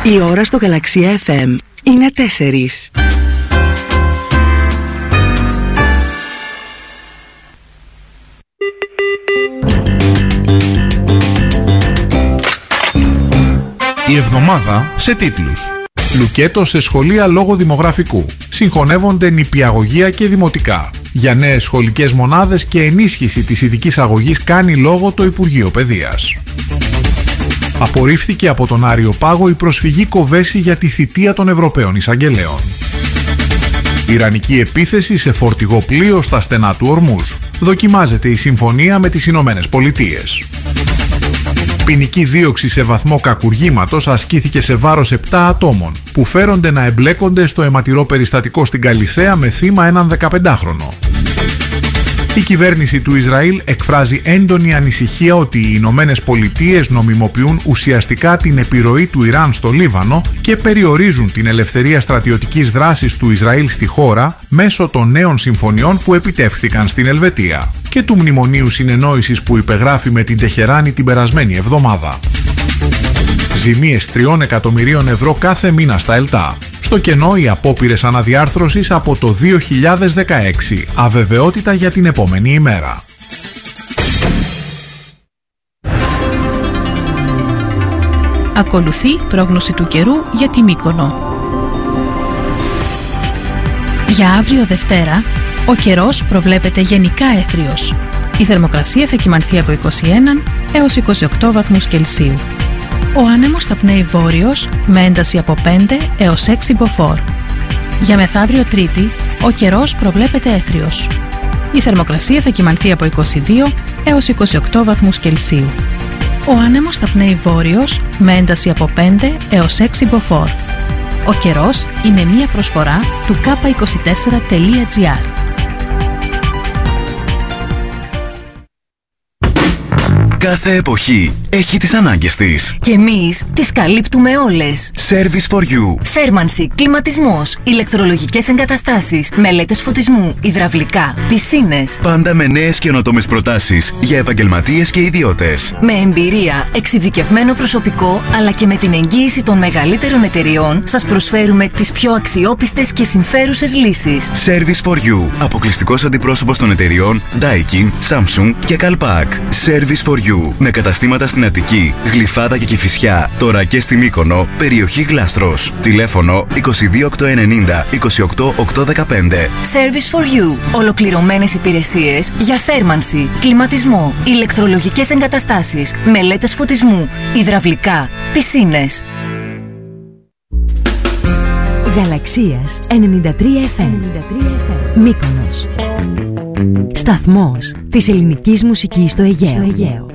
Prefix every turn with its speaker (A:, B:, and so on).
A: Η ώρα στο Γαλαξία FM είναι 4.
B: Η εβδομάδα σε τίτλους. Λουκέτο σε σχολεία λόγω δημογραφικού. Συγχωνεύονται νηπιαγωγεία και δημοτικά. Για νέες σχολικές μονάδες και ενίσχυση της ειδικής αγωγής κάνει λόγο το Υπουργείο Παιδείας. Απορρίφθηκε από τον Άριο Πάγο η προσφυγή Κοβέση για τη θητεία των Ευρωπαίων Εισαγγελέων. Ιρανική επίθεση σε φορτηγό πλοίο στα στενά του Ορμούζ. Δοκιμάζεται η συμφωνία με τις Ηνωμένες Πολιτείες. Ποινική δίωξη σε βαθμό κακουργήματος ασκήθηκε σε βάρος 7 ατόμων που φέρονται να εμπλέκονται στο αιματηρό περιστατικό στην Καλιθέα με θύμα έναν 15χρονο. Η κυβέρνηση του Ισραήλ εκφράζει έντονη ανησυχία ότι οι Ηνωμένες Πολιτείες νομιμοποιούν ουσιαστικά την επιρροή του Ιράν στο Λίβανο και περιορίζουν την ελευθερία στρατιωτικής δράσης του Ισραήλ στη χώρα μέσω των νέων συμφωνιών που επιτεύχθηκαν στην Ελβετία και του μνημονίου συνεννόησης που υπεγράφει με την Τεχεράνη την περασμένη εβδομάδα. Ζημίες 3 εκατομμυρίων ευρώ κάθε μήνα στα ΕΛΤΑ. Στο κενό οι απόπειρες αναδιάρθρωσης από το 2016. Αβεβαιότητα για την επόμενη ημέρα.
C: Ακολουθεί πρόγνωση του καιρού για τη Μύκονο. Για αύριο Δευτέρα, ο καιρός προβλέπεται γενικά έθριος. Η θερμοκρασία θα κυμανθεί από 21 έως 28 βαθμούς Κελσίου. Ο άνεμος θα πνέει βόρειος με ένταση από 5 έως 6 μποφόρ. Για μεθαύριο Τρίτη, ο καιρός προβλέπεται έθριος. Η θερμοκρασία θα κυμανθεί από 22 έως 28 βαθμούς Κελσίου. Ο άνεμος θα πνέει βόρειος με ένταση από 5 έως 6 μποφόρ. Ο καιρός είναι μία προσφορά του k24.gr.
D: Κάθε εποχή έχει τις ανάγκες της.
E: Και εμείς τις καλύπτουμε όλες.
D: Service for you.
E: Θέρμανση, κλιματισμός, ηλεκτρολογικές εγκαταστάσεις, μελέτες φωτισμού, υδραυλικά, πισίνες.
D: Πάντα με νέες καινοτόμες προτάσεις για επαγγελματίες και ιδιώτες.
E: Με εμπειρία, εξειδικευμένο προσωπικό, αλλά και με την εγγύηση των μεγαλύτερων εταιριών, σας προσφέρουμε τις πιο αξιόπιστες και συμφέρουσες λύσεις.
D: Service for you. Αποκλειστικός αντιπρόσωπος των εταιριών Daikin, Samsung και Calpac. Service for you. Με καταστήματα στην Αττική, Γλυφάδα και Κηφισιά. Τώρα και στη Μύκονο, περιοχή Γλάστρος. Τηλέφωνο 22890 28815.
E: Service for you. Ολοκληρωμένες υπηρεσίες για θέρμανση, κλιματισμό, ηλεκτρολογικές εγκαταστάσεις, μελέτες φωτισμού, υδραυλικά, πισίνες.
F: Γαλαξίας 93 FM. Μύκονος. Σταθμός της ελληνικής μουσικής στο Αιγαίο.